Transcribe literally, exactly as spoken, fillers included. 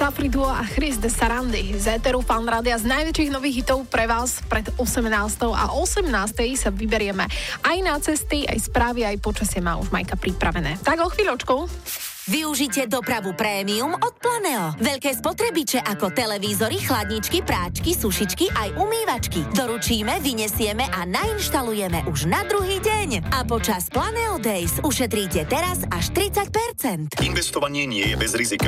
Safri Duo a Chris de Sarandi z éteru Fan Rádia z najväčších nových hitov pre vás pred osemnástou a osemnástej sa vyberieme aj na cesty, aj správy, aj počasie má už Majka pripravené. Tak o chvíľočku. Využite dopravu prémium od Planeo. Veľké spotrebiče ako televízory, chladničky, práčky, sušičky aj umývačky. Doručíme, vyniesieme a nainštalujeme už na druhý deň. A počas Planeo Days ušetríte teraz až tridsať percent. Investovanie nie je bez rizika.